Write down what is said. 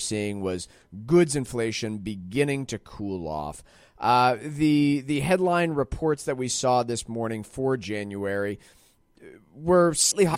seeing was goods inflation beginning to cool off. The headline reports that we saw this morning for January were slightly high